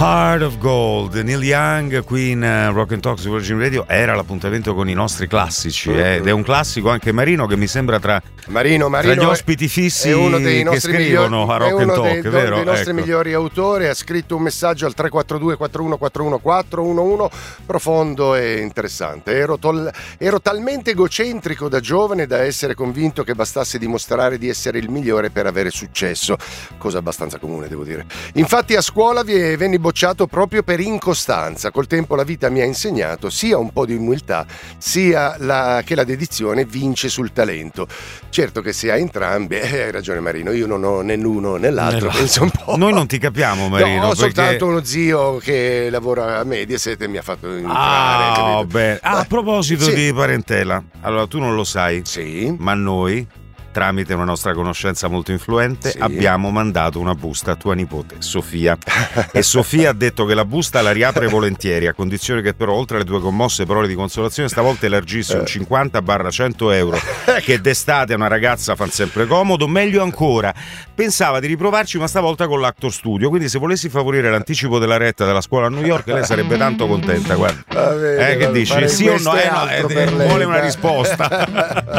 Heart of Gold, Neil Young, qui in Rock and Talk su Virgin Radio. Era l'appuntamento con i nostri classici ed è un classico anche Marino, che mi sembra tra gli ospiti fissi è uno dei che scrivono a Rock and Talk, è uno dei nostri migliori autori. Ha scritto un messaggio al 342 4141 411 profondo e interessante. Ero talmente egocentrico da giovane da essere convinto che bastasse dimostrare di essere il migliore per avere successo, cosa abbastanza comune, devo dire. Infatti a scuola venni bocciato proprio per incostanza. Col tempo la vita mi ha insegnato sia un po' di umiltà, sia che la dedizione vince sul talento. Certo che se hai entrambi, hai ragione Marino, io non ho né l'uno né l'altro, penso un po'. Noi non ti capiamo, Marino. No, ho soltanto uno zio che lavora a Mediaset e mi ha fatto entrare. A proposito di parentela, allora tu non lo sai, ma noi, tramite una nostra conoscenza molto influente, abbiamo mandato una busta a tua nipote Sofia e Sofia ha detto che la busta la riapre volentieri, a condizione che però oltre alle tue commosse parole di consolazione stavolta elargissi un 50-100 euro che d'estate a una ragazza fa sempre comodo. Meglio ancora, pensava di riprovarci ma stavolta con l'Actor Studio, quindi se volessi favorire l'anticipo della retta della scuola a New York lei sarebbe tanto contenta, guarda. Che dici? Sì o no? Vuole una risposta.